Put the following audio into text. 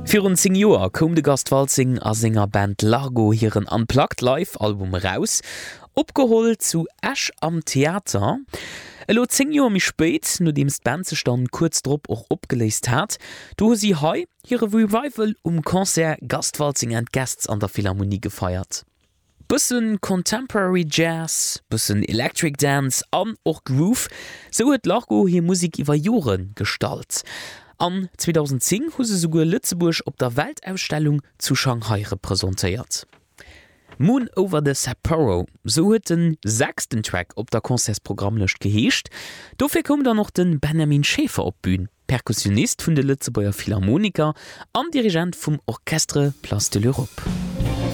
Für un 10 Joer kom de Gastwalzing a Sängerband Largo hireieren Unplugged Live-Album raus, opgeholt zu Ash am Theater. Lo 10 Joer mi spéit, no dems Bandzestand kurz drop och opgeleist hat, do sie hei hire Revival Konzert Gastwalzing and Guests an der Philharmonie gefeiert. Bussen Contemporary Jazz, bussen Electric Dance an och Groove, so huet Largo hier Musik iwwer Joren stalt. An 2010 hu se sogar Lützeburg op der Weltausstellung zu Shanghai repräsentiert. Moon over the Sapporo, so huet den 6. Track op der Konzertprogrammlecht geheescht. Dofir kom da noch den Benjamin Schäfer op Bühn, Perkussionist vun de Lützeburger Philharmoniker an Dirigent vum Orchestre Place de l'Europe.